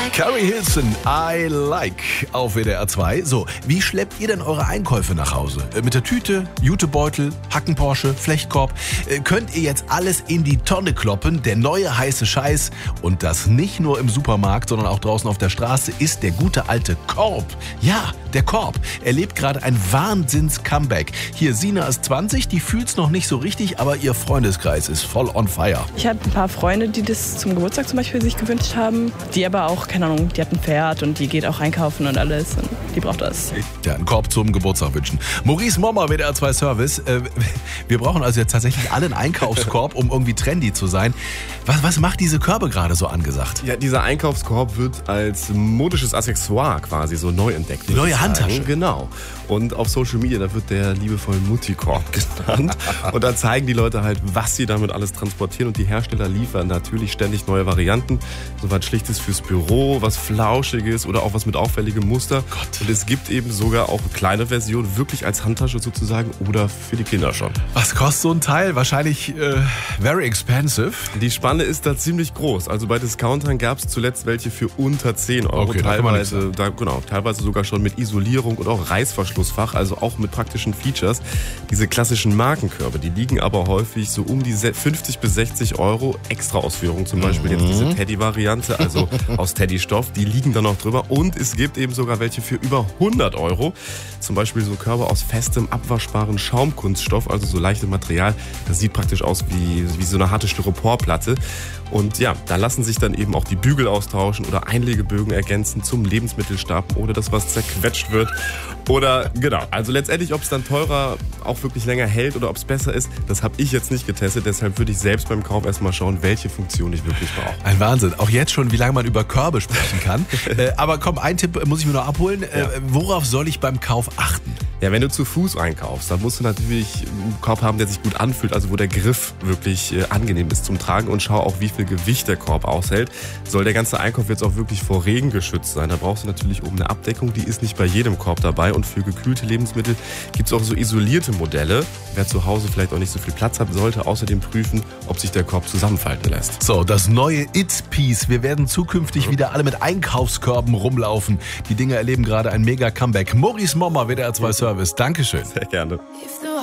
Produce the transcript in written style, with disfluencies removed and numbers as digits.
Carrie Hilson, I Like auf WDR 2. So, wie schleppt ihr denn eure Einkäufe nach Hause? Mit der Tüte, Jutebeutel, Hackenporsche, Flechtkorb? Könnt ihr jetzt alles in die Tonne kloppen? Der neue heiße Scheiß, und das nicht nur im Supermarkt, sondern auch draußen auf der Straße, ist der gute alte Korb. Ja, der Korb. Er lebt gerade ein Wahnsinns-Comeback. Hier, Sina ist 20, die fühlt's noch nicht so richtig, aber ihr Freundeskreis ist voll on fire. Ich habe ein paar Freunde, die das zum Geburtstag zum Beispiel sich gewünscht haben. Die aber auch, keine Ahnung, die hat ein Pferd und die geht auch einkaufen und alles. Und die braucht das. Ja, einen Korb zum Geburtstag wünschen. Maurice Mommer, WDR 2 Service. Wir brauchen also jetzt tatsächlich alle einen Einkaufskorb, um irgendwie trendy zu sein. Was macht diese Körbe gerade so angesagt? Ja, dieser Einkaufskorb wird als modisches Accessoire quasi so neu entdeckt. Die neue Handtasche. Genau. Und auf Social Media, da wird der liebevoll Mutti-Korb genannt. Und da zeigen die Leute halt, was sie damit alles transportieren. Und die Hersteller liefern natürlich ständig neue Varianten. So was Schlichtes fürs Büro, was Flauschiges oder auch was mit auffälligem Muster. Gott. Und es gibt eben sogar auch kleine Versionen, wirklich als Handtasche sozusagen oder für die Kinder schon. Was kostet so ein Teil? Wahrscheinlich very expensive. Die Spanne ist da ziemlich groß. Also bei Discountern gab es zuletzt welche für unter 10 Euro. Okay, teilweise sogar schon mit Isolierung und auch Reißverschlussfach, also auch mit praktischen Features. Diese klassischen Markenkörbe, die liegen aber häufig so um die 50 bis 60 Euro. Extra Ausführung, zum Beispiel jetzt diese Teddy-Variante, also aus Teddystoff, die liegen dann noch drüber. Und es gibt eben sogar welche für über 100 Euro. Zum Beispiel so Körbe aus festem, abwaschbaren Schaumkunststoff, also so leichtem Material. Das sieht praktisch aus wie so eine harte Styroporplatte. Und ja, da lassen sich dann eben auch die Bügel austauschen oder Einlegebögen ergänzen zum Lebensmittelstapel oder das, was zerquetscht wird. Oder genau, also letztendlich, ob es dann teurer auch wirklich länger hält oder ob es besser ist, das habe ich jetzt nicht getestet. Deshalb würde ich selbst beim Kauf erstmal schauen, welche Funktion ich wirklich brauche. Ein Wahnsinn. Auch jetzt schon, wie lange man über Körbe sprechen kann. Aber komm, ein Tipp muss ich mir noch abholen. Worauf soll ich beim Kauf achten? Ja, wenn du zu Fuß einkaufst, dann musst du natürlich einen Korb haben, der sich gut anfühlt, also wo der Griff wirklich angenehm ist zum Tragen, und schau auch, wie viel Gewicht der Korb aushält. Soll der ganze Einkauf jetzt auch wirklich vor Regen geschützt sein, da brauchst du natürlich oben eine Abdeckung, die ist nicht bei jedem Korb dabei, und für gekühlte Lebensmittel gibt es auch so isolierte Modelle. Wer zu Hause vielleicht auch nicht so viel Platz hat, sollte außerdem prüfen, ob sich der Korb zusammenfalten lässt. So, das neue It-Piece. Wir werden zukünftig wieder alle mit Einkaufskörben rumlaufen. Die Dinger erleben gerade ein Mega-Comeback. Maurice Mommer, WDR 2 Service. Dankeschön. Sehr gerne.